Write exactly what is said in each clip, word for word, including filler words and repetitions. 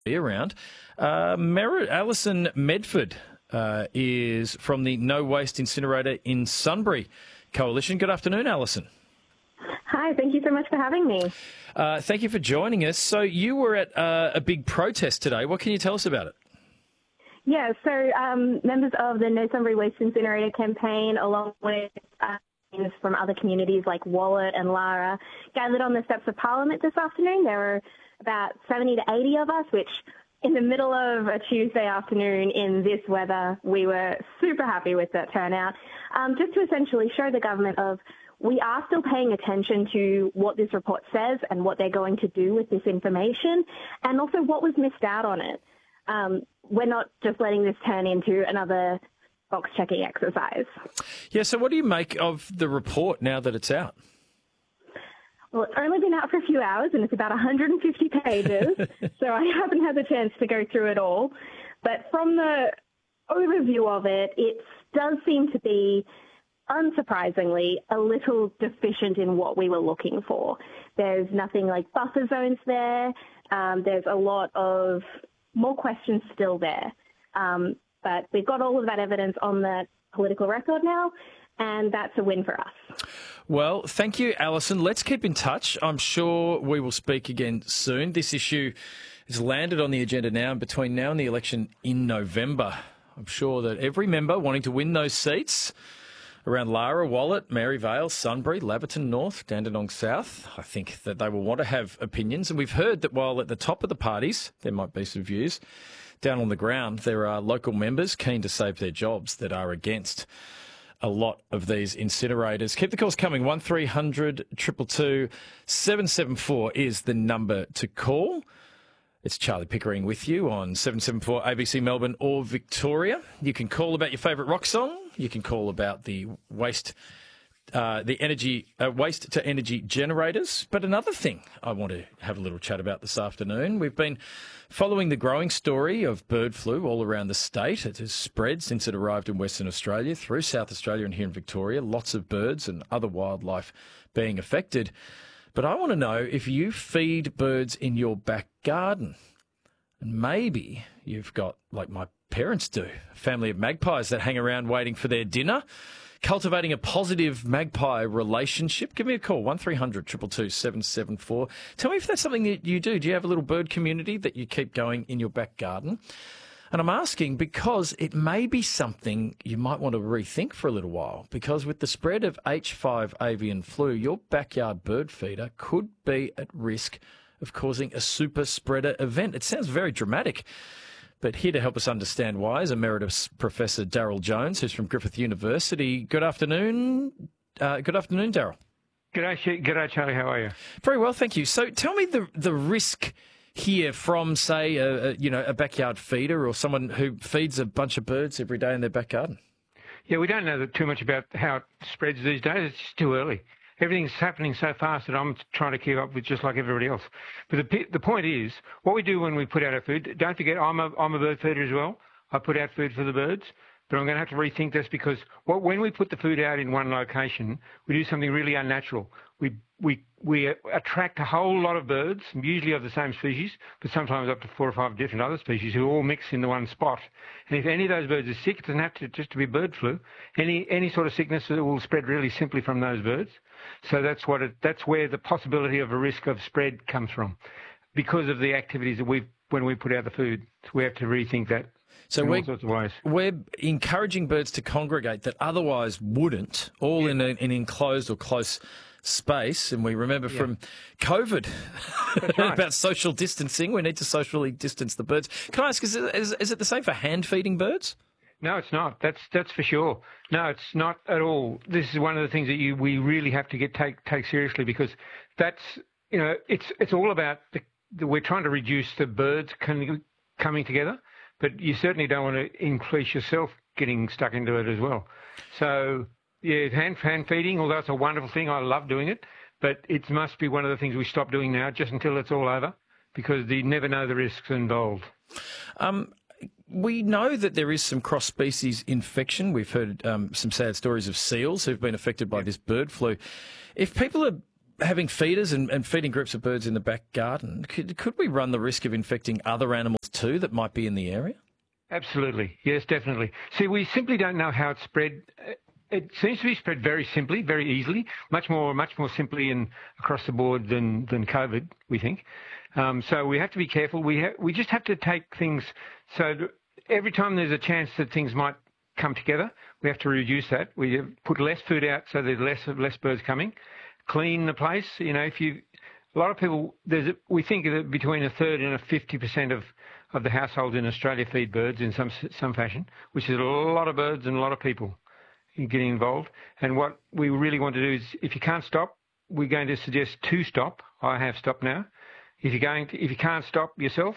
be around. Uh, Mer- Alison Medford uh, is from the No Waste Incinerator in Sunbury Coalition. Good afternoon, Alison. Hi, thank you so much for having me. Uh, thank you for joining us. So you were at uh, a big protest today. What can you tell us about it? Yeah, so um, members of the No Sunbury Waste Incinerator campaign, along with uh, from other communities like Wallet and Lara, gathered on the steps of Parliament this afternoon. There were about seventy to eighty of us, which in the middle of a Tuesday afternoon in this weather, we were super happy with that turnout, um, just to essentially show the government of we are still paying attention to what this report says and what they're going to do with this information, and also what was missed out on it. Um, we're not just letting this turn into another box-checking exercise. Yeah, so what do you make of the report now that it's out? Well, it's only been out for a few hours, and it's about one hundred fifty pages, so I haven't had the chance to go through it all. But from the overview of it, it does seem to be, unsurprisingly, a little deficient in what we were looking for. There's nothing like buffer zones there. Um, there's a lot of more questions still there. Um, but we've got all of that evidence on the political record now, and that's a win for us. Well, thank you, Alison. Let's keep in touch. I'm sure we will speak again soon. This issue is landed on the agenda now, and between now and the election in November, I'm sure that every member wanting to win those seats around Lara, Wallet, Maryvale, Sunbury, Laverton North, Dandenong South, I think that they will want to have opinions. And we've heard that while at the top of the parties there might be some views, down on the ground there are local members keen to save their jobs that are against a lot of these incinerators. Keep the calls coming. one three hundred two two two seven seven four is the number to call. It's Charlie Pickering with you on seven seven four A B C Melbourne or Victoria. You can call about your favourite rock song. You can call about the waste, uh, the energy, uh, waste to energy generators. But another thing I want to have a little chat about this afternoon. We've been following the growing story of bird flu all around the state. It has spread since it arrived in Western Australia, through South Australia and here in Victoria. Lots of birds and other wildlife being affected. But I want to know if you feed birds in your back garden. And maybe you've got, like my parents do, a family of magpies that hang around waiting for their dinner, cultivating a positive magpie relationship. Give me a call, one three hundred two two two seven seven four. Tell me if that's something that you do. Do you have a little bird community that you keep going in your back garden? And I'm asking because it may be something you might want to rethink for a little while, because with the spread of H five avian flu, your backyard bird feeder could be at risk of causing a super spreader event. It sounds very dramatic, but here to help us understand why is Emeritus Professor Daryl Jones, who's from Griffith University. Good afternoon. Uh, good afternoon, Daryl. G'day, g'day, Charlie. How are you? Very well, thank you. So tell me the the risk here from, say, a, a, you know, a backyard feeder or someone who feeds a bunch of birds every day in their back garden. Yeah, we don't know too much about how it spreads these days. It's just too early. Everything's happening so fast that I'm trying to keep up with just like everybody else. But the the point is, what we do when we put out our food, don't forget I'm a, I'm a bird feeder as well. I put out food for the birds. But I'm going to have to rethink this because what, when we put the food out in one location, we do something really unnatural. We we we attract a whole lot of birds, usually of the same species, but sometimes up to four or five different other species who all mix in the one spot. And if any of those birds are sick, it doesn't have to just to be bird flu. Any any sort of sickness will spread really simply from those birds. So that's what it, that's where the possibility of a risk of spread comes from, because of the activities that we when we put out the food. So we have to rethink that. So we're, we're encouraging birds to congregate that otherwise wouldn't, all yeah. in a, an enclosed or close space. And we remember yeah. from COVID right. about social distancing. We need to socially distance the birds. Can I ask, is it, is, is it the same for hand-feeding birds? No, it's not. That's that's for sure. No, it's not at all. This is one of the things that you we really have to get take take seriously, because that's, you know, it's it's all about the, the, we're trying to reduce the birds coming coming together. But you certainly don't want to increase yourself getting stuck into it as well. So, yeah, hand, hand feeding, although it's a wonderful thing, I love doing it, but it must be one of the things we stop doing now just until it's all over, because you never know the risks involved. Um, we know that there is some cross-species infection. We've heard um, some sad stories of seals who've been affected by yeah. this bird flu. If people are having feeders and, and feeding groups of birds in the back garden, could, could we run the risk of infecting other animals too that might be in the area? Absolutely. Yes, definitely. See, we simply don't know how it's spread. It seems to be spread very simply, very easily, much more, much more simply and across the board than, than COVID, we think. Um, so we have to be careful. We ha- we just have to take things so that every time there's a chance that things might come together, we have to reduce that. We put less food out so there's less less birds coming. Clean the place. You know, if you, a lot of people, there's a, we think that between a third and a fifty percent of of the households in Australia feed birds in some some fashion, which is a lot of birds and a lot of people getting involved. And what we really want to do is, if you can't stop, we're going to suggest to stop. I have stopped now. If you're going to, if you can't stop yourself,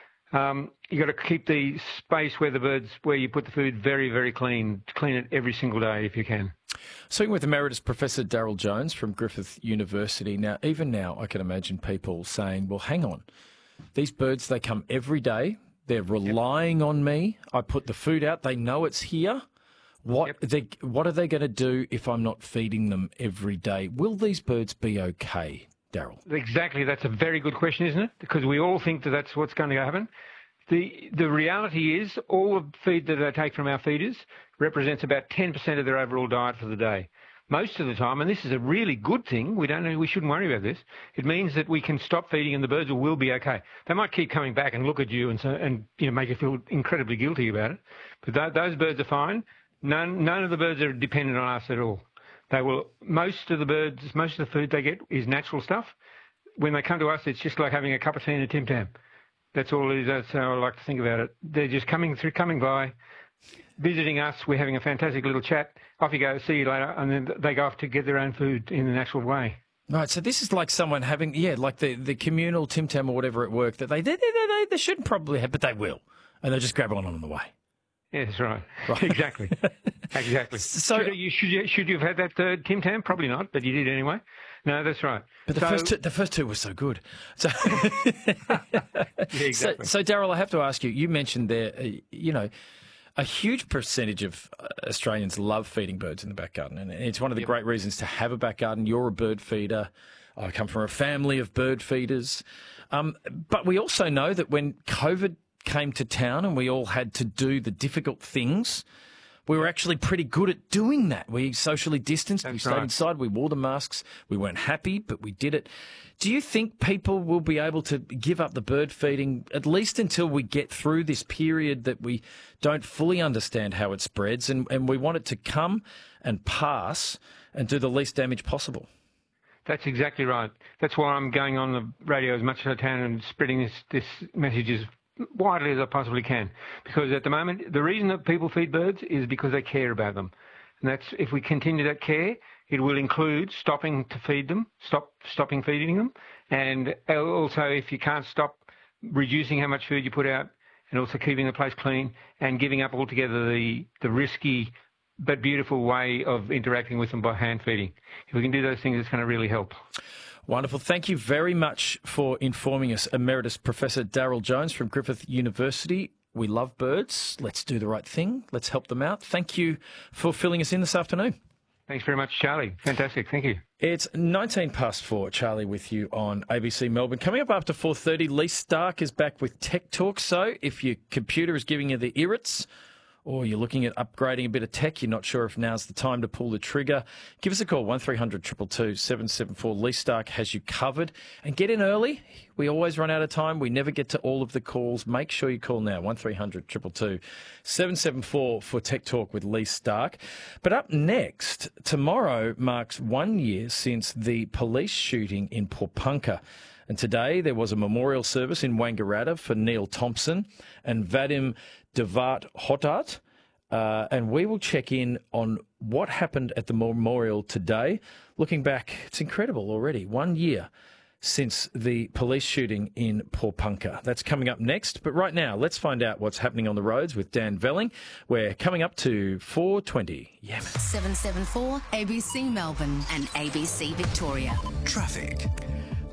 um, you got to keep the space where the birds, where you put the food, very, very clean. Clean it every single day if you can. Speaking with Emeritus Professor Daryl Jones from Griffith University. Now, even now, I can imagine people saying, well, hang on. These birds, they come every day. They're relying yep. on me. I put the food out. They know it's here. What, yep. they, what are they going to do if I'm not feeding them every day? Will these birds be okay, Daryl? Exactly. That's a very good question, isn't it? Because we all think that that's what's going to happen. The the reality is all the feed that they take from our feeders represents about ten percent of their overall diet for the day. Most of the time, and this is a really good thing, we don't know, we shouldn't worry about this. It means that we can stop feeding and the birds will be okay. They might keep coming back and look at you and so, and you know make you feel incredibly guilty about it. But th- those birds are fine. None none of the birds are dependent on us at all. They will. Most of the birds, most of the food they get is natural stuff. When they come to us, it's just like having a cup of tea and a Tim Tam. That's all it is. That's how I like to think about it. They're just coming through, coming by, visiting us. We're having a fantastic little chat. Off you go. See you later. And then they go off to get their own food in the natural way. Right. So this is like someone having, yeah, like the, the communal Tim Tam or whatever at work that they they, they, they, they shouldn't probably have, but they will. And they'll just grab one on the way. Yeah, that's right. Right. Exactly. Exactly. So should you, should you should you have had that third Tim Tam? Probably not, but you did anyway. No, that's right. But the so, first two, the first two were so good. So, yeah, exactly. So, so Daryl, I have to ask you. You mentioned there, uh, you know, a huge percentage of Australians love feeding birds in the back garden, and it's one of the yep. great reasons to have a back garden. You're a bird feeder. I come from a family of bird feeders, um, but we also know that when COVID came to town and we all had to do the difficult things, we were actually pretty good at doing that. We socially distanced, That's we stayed right. inside, we wore the masks, we weren't happy, but we did it. Do you think people will be able to give up the bird feeding, at least until we get through this period that we don't fully understand how it spreads, and, and we want it to come and pass and do the least damage possible? That's exactly right. That's why I'm going on the radio as much as I can and spreading this, this message as widely as I possibly can, because at the moment the reason that people feed birds is because they care about them, and that's if we continue that care, it will include stopping to feed them, stop stopping feeding them, and also if you can't stop, reducing how much food you put out, and also keeping the place clean and giving up altogether the the risky but beautiful way of interacting with them by hand feeding. If we can do those things, it's going to really help. Wonderful. Thank you very much for informing us, Emeritus Professor Daryl Jones from Griffith University. We love birds. Let's do the right thing. Let's help them out. Thank you for filling us in this afternoon. Thanks very much, Charlie. Fantastic. Thank you. It's nineteen past four. Charlie with you on A B C Melbourne. Coming up after four thirty, Lee Stark is back with Tech Talk. So if your computer is giving you the irrits, or you're looking at upgrading a bit of tech, you're not sure if now's the time to pull the trigger, give us a call, one three hundred two two two seven seven four. Lee Stark has you covered. And get in early. We always run out of time. We never get to all of the calls. Make sure you call now, one three hundred two two two seven seven four for Tech Talk with Lee Stark. But up next, tomorrow marks one year since the police shooting in Porepunkah. And today there was a memorial service in Wangaratta for Neil Thompson and Vadim Devart-Hotat. Uh, and we will check in on what happened at the memorial today. Looking back, it's incredible already. One year since the police shooting in Porepunkah. That's coming up next. But right now, let's find out what's happening on the roads with Dan Velling. We're coming up to four twenty. Yeah, man. seven seven four A B C Melbourne and A B C Victoria. Traffic.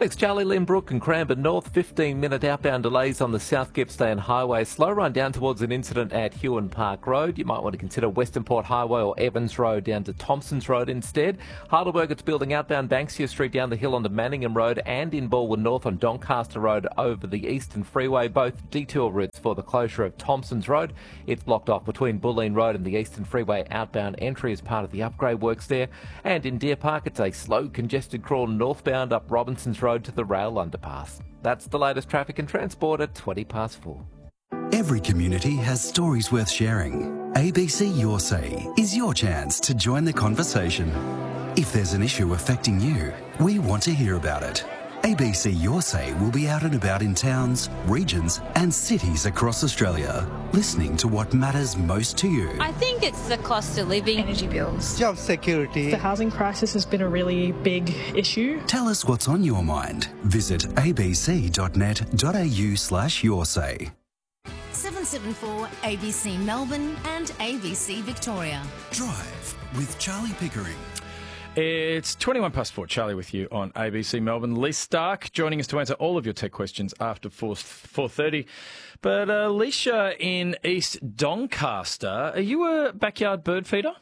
Thanks, Charlie. Lynbrook and Cranbourne North, fifteen-minute outbound delays on the South Gippsland Highway. Slow run down towards an incident at Hewan Park Road. You might want to consider Western Port Highway or Evans Road down to Thompson's Road instead. Heidelberg, it's building outbound Banksia Street down the hill onto Manningham Road and in Baldwin North on Doncaster Road over the Eastern Freeway. Both detour routes for the closure of Thompson's Road. It's blocked off between Bulleen Road and the Eastern Freeway outbound entry as part of the upgrade works there. And in Deer Park, it's a slow congested crawl northbound up Robinson's Road to the rail underpass. That's the latest traffic and transport at twenty past four. Every community has stories worth sharing. A B C Your Say is your chance to join the conversation. If there's an issue affecting you, we want to hear about it. A B C Your Say will be out and about in towns, regions and cities across Australia, listening to what matters most to you. I think it's the cost of living, energy bills, job security. The housing crisis has been a really big issue. Tell us what's on your mind. Visit abc.net.au slash your say. seven seven four A B C Melbourne and A B C Victoria. Drive with Charlie Pickering. It's twenty-one past four. Charlie with you on A B C Melbourne. Lee Stark joining us to answer all of your tech questions after four thirty. But uh, Alicia in East Doncaster, are you a backyard bird feeder?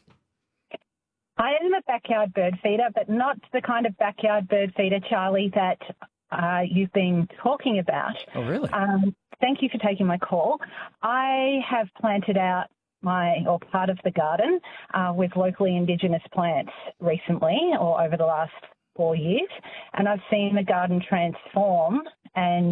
I am a backyard bird feeder, but not the kind of backyard bird feeder, Charlie, that uh, you've been talking about. Oh, really? Um, thank you for taking my call. I have planted out my or part of the garden uh, with locally Indigenous plants recently or over the last four years, and I've seen the garden transform and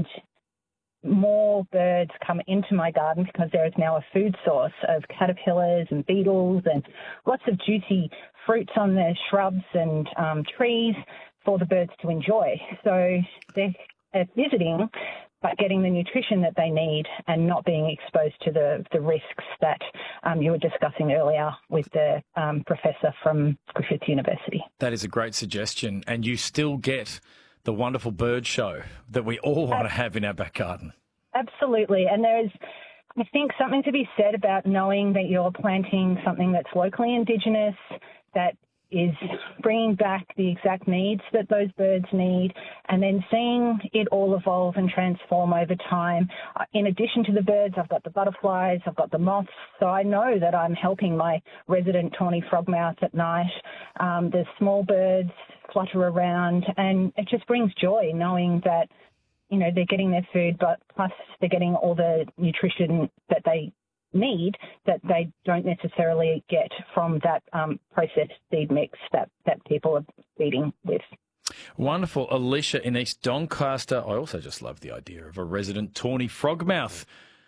more birds come into my garden because there is now a food source of caterpillars and beetles and lots of juicy fruits on the shrubs and um, trees for the birds to enjoy. So they're uh, visiting but getting the nutrition that they need and not being exposed to the, the risks that um, you were discussing earlier with the um, professor from Griffith University. That is a great suggestion. And you still get the wonderful bird show that we all want to have in our back garden. Absolutely. And there's, I think, something to be said about knowing that you're planting something that's locally Indigenous, that is bringing back the exact needs that those birds need, and then seeing it all evolve and transform over time. In addition to the birds, I've got the butterflies, I've got the moths, so I know that I'm helping my resident tawny frogmouth at night. Um, the small birds flutter around, and it just brings joy knowing that, you know, they're getting their food, but plus they're getting all the nutrition that they need that they don't necessarily get from that um, processed feed mix that, that people are feeding with. Wonderful. Alicia in East Doncaster. I also just love the idea of a resident tawny frogmouth.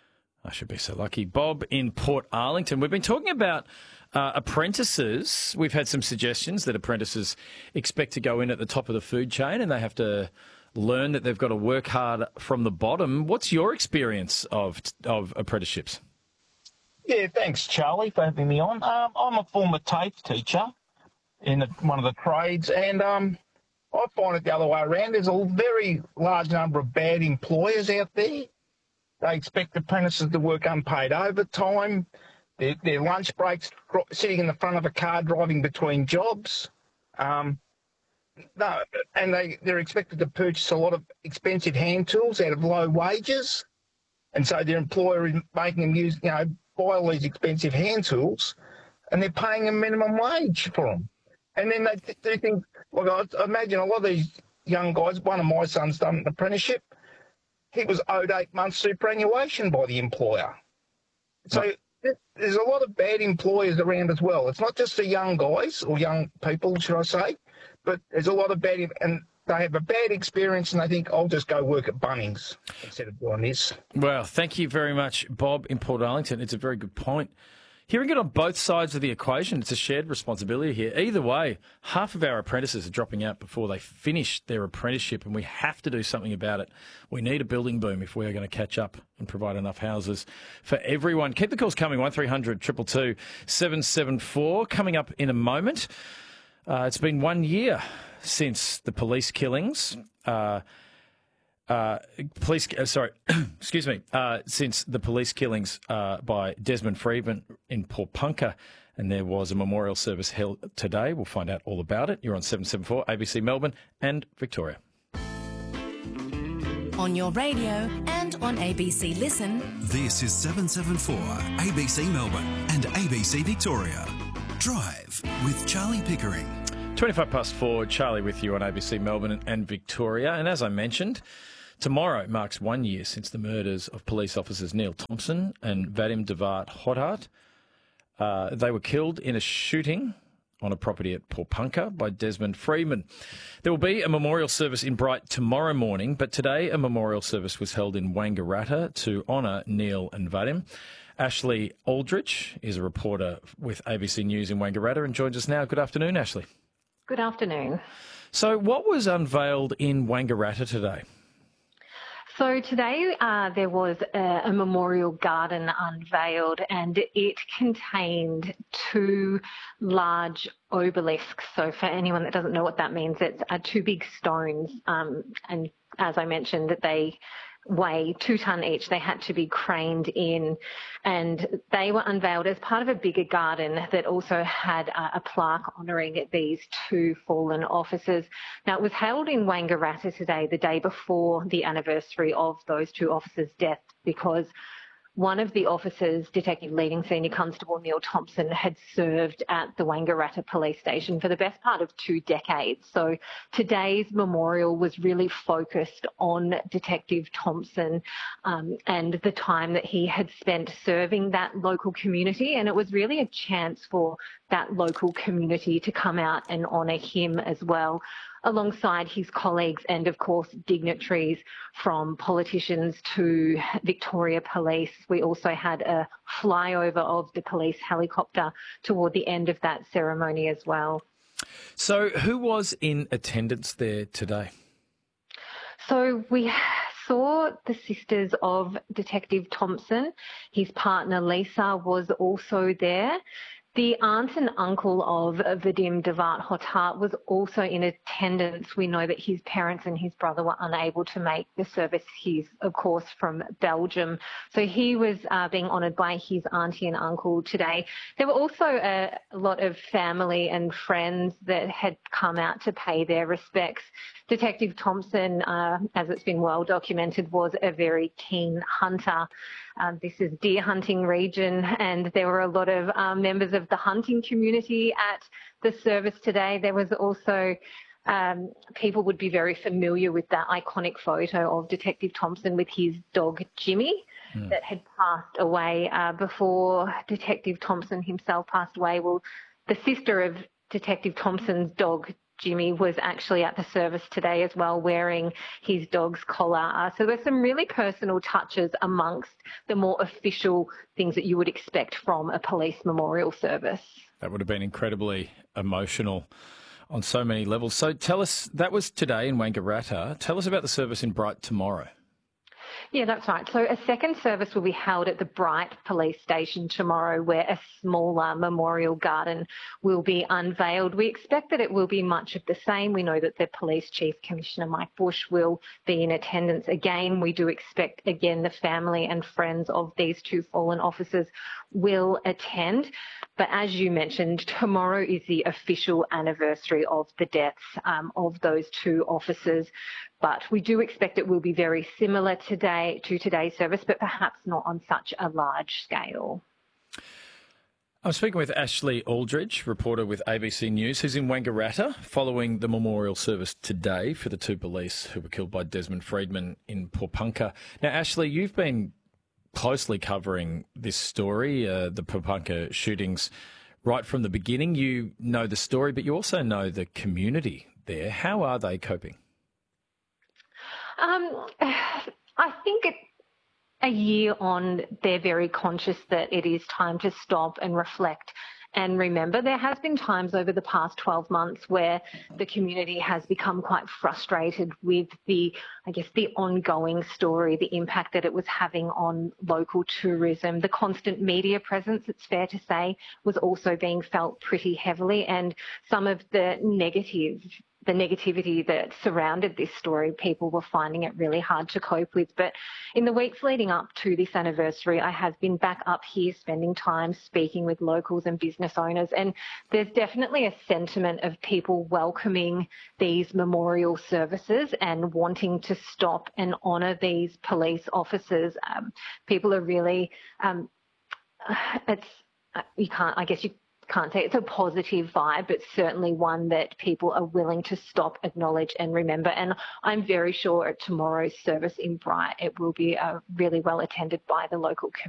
I should be so lucky. Bob in Port Arlington. We've been talking about uh, apprentices. We've had some suggestions that apprentices expect to go in at the top of the food chain and they have to learn that they've got to work hard from the bottom. What's your experience of of apprenticeships? Yeah, thanks, Charlie, for having me on. Um, I'm a former TAFE teacher in the, one of the trades, and um, I find it the other way around. There's a very large number of bad employers out there. They expect apprentices to work unpaid overtime, their, their lunch breaks, sitting in the front of a car driving between jobs. Um, no, and they, they're expected to purchase a lot of expensive hand tools out of low wages, and so their employer is making them use, you know, buy all these expensive hand tools, and they're paying a minimum wage for them. And then they do things, like I imagine a lot of these young guys, one of my sons done an apprenticeship, he was owed eight months superannuation by the employer. So oh. there's a lot of bad employers around as well. It's not just the young guys, or young people, should I say, but there's a lot of bad, and they have a bad experience and they think, I'll just go work at Bunnings instead of doing this. Well, thank you very much, Bob in Port Arlington. It's a very good point. Hearing it on both sides of the equation, it's a shared responsibility here. Either way, half of our apprentices are dropping out before they finish their apprenticeship, and we have to do something about it. We need a building boom if we are going to catch up and provide enough houses for everyone. Keep the calls coming, one three hundred two two two seven seven four. Coming up in a moment. Uh, it's been one year since the police killings. Uh, uh, police, uh, sorry, excuse me. Uh, since the police killings uh, by Desmond Freeman in Port Punker, and there was a memorial service held today. We'll find out all about it. You're on seven seven four A B C Melbourne and Victoria. on your radio and on A B C Listen. This is seven seven four A B C Melbourne and A B C Victoria. Drive with Charlie Pickering. twenty-five past four, Charlie with you on A B C Melbourne and Victoria. And as I mentioned, tomorrow marks one year since the murders of police officers Neil Thompson and Vadim Devart Hothart. Uh, they were killed in a shooting on a property at Porepunkah by Desmond Freedman. There will be a memorial service in Bright tomorrow morning, but today a memorial service was held in Wangaratta to honour Neil and Vadim. Ashley Aldrich is a reporter with A B C News in Wangaratta and joins us now. Good afternoon, Ashley. Good afternoon. So what was unveiled in Wangaratta today? So today uh, there was a, a memorial garden unveiled, and it contained two large obelisks. So for anyone that doesn't know what that means, it's uh, two big stones. Um, and as I mentioned, that they weigh two tonne each. They had to be craned in, and they were unveiled as part of a bigger garden that also had a, a plaque honouring these two fallen officers. Now, it was held in Wangaratta today, the day before the anniversary of those two officers' death, because one of the officers, Detective Leading Senior Constable Neil Thompson, had served at the Wangaratta Police Station for the best part of two decades. So today's memorial was really focused on Detective Thompson um, and the time that he had spent serving that local community. And it was really a chance for that local community to come out and honour him as well, alongside his colleagues and, of course, dignitaries from politicians to Victoria Police. We also had a flyover of the police helicopter toward the end of that ceremony as well. So who was in attendance there today? So we saw the sisters of Detective Thompson. His partner Lisa was also there. The aunt and uncle of Vadim Devart Hothart was also in attendance. We know that his parents and his brother were unable to make the service. He's, of course, from Belgium. So he was uh, being honoured by his auntie and uncle today. There were also a, a lot of family and friends that had come out to pay their respects. Detective Thompson, uh, as it's been well documented, was a very keen hunter. Um, this is deer hunting region, and there were a lot of um, members of the hunting community at the service today. There was also um, people would be very familiar with that iconic photo of Detective Thompson with his dog Jimmy mm. that had passed away uh, before Detective Thompson himself passed away. Well, the sister of Detective Thompson's dog Jimmy was actually at the service today as well, wearing his dog's collar. Uh, so there's some really personal touches amongst the more official things that you would expect from a police memorial service. That would have been incredibly emotional on so many levels. So tell us, that was today in Wangaratta. Tell us about the service in Bright tomorrow. Yeah, that's right. So a second service will be held at the Bright Police Station tomorrow, where a smaller memorial garden will be unveiled. We expect that it will be much of the same. We know that the Police Chief Commissioner Mike Bush will be in attendance again. We do expect, again, the family and friends of these two fallen officers will attend. But as you mentioned, tomorrow is the official anniversary of the deaths um, of those two officers. But we do expect it will be very similar today to today's service, but perhaps not on such a large scale. I'm speaking with Ashley Aldridge, reporter with A B C News, who's in Wangaratta following the memorial service today for the two police who were killed by Desmond Freedman in Porepunkah. Now, Ashley, you've been closely covering this story, uh, the Porepunkah shootings, right from the beginning. You know the story, but you also know the community there. How are they coping? Um, I think it, a year on, they're very conscious that it is time to stop and reflect and remember. There has been times over the past twelve months where the community has become quite frustrated with the, I guess, the ongoing story, the impact that it was having on local tourism. The constant media presence, it's fair to say, was also being felt pretty heavily, and some of the negative the negativity that surrounded this story, people were finding it really hard to cope with. But in the weeks leading up to this anniversary, I have been back up here spending time speaking with locals and business owners, and there's definitely a sentiment of people welcoming these memorial services and wanting to stop and honour these police officers. Um, people are really, um, it's, you can't, I guess you can't say it's a positive vibe, but certainly one that people are willing to stop, acknowledge and remember. And I'm very sure at tomorrow's service in Bright, it will be uh, really well attended by the local community.